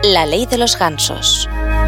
La ley de los gansos.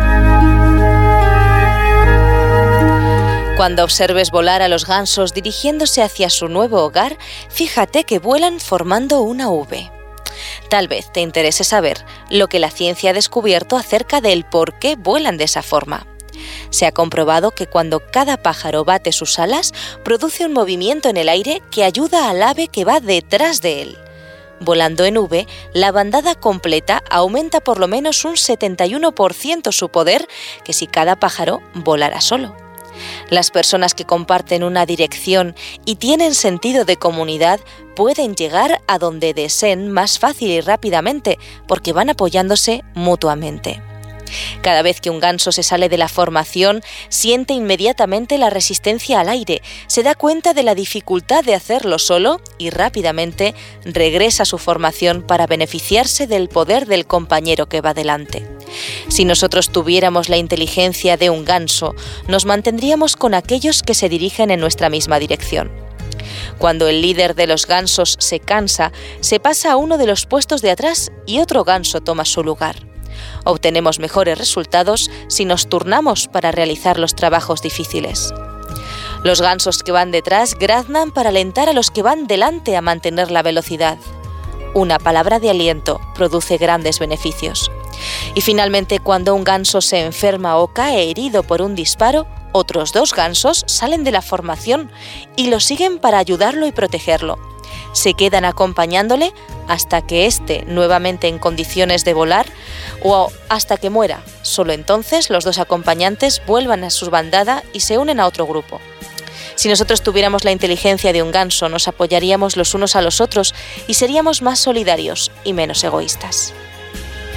Cuando observes volar a los gansos dirigiéndose hacia su nuevo hogar, fíjate que vuelan formando una V. Tal vez te interese saber lo que la ciencia ha descubierto acerca del por qué vuelan de esa forma. Se ha comprobado que cuando cada pájaro bate sus alas, produce un movimiento en el aire que ayuda al ave que va detrás de él. Volando en V, la bandada completa aumenta por lo menos un 71% su poder que si cada pájaro volara solo. Las personas que comparten una dirección y tienen sentido de comunidad pueden llegar a donde deseen más fácil y rápidamente porque van apoyándose mutuamente. Cada vez que un ganso se sale de la formación, siente inmediatamente la resistencia al aire, se da cuenta de la dificultad de hacerlo solo y rápidamente regresa a su formación para beneficiarse del poder del compañero que va delante. Si nosotros tuviéramos la inteligencia de un ganso, nos mantendríamos con aquellos que se dirigen en nuestra misma dirección. Cuando el líder de los gansos se cansa, se pasa a uno de los puestos de atrás y otro ganso toma su lugar. Obtenemos mejores resultados si nos turnamos para realizar los trabajos difíciles. Los gansos que van detrás graznan para alentar a los que van delante a mantener la velocidad. Una palabra de aliento produce grandes beneficios. Y finalmente, cuando un ganso se enferma o cae herido por un disparo, otros dos gansos salen de la formación y lo siguen para ayudarlo y protegerlo. Se quedan acompañándole hasta que esté nuevamente en condiciones de volar o hasta que muera. Solo entonces los dos acompañantes vuelvan a su bandada y se unen a otro grupo. Si nosotros tuviéramos la inteligencia de un ganso, nos apoyaríamos los unos a los otros y seríamos más solidarios y menos egoístas.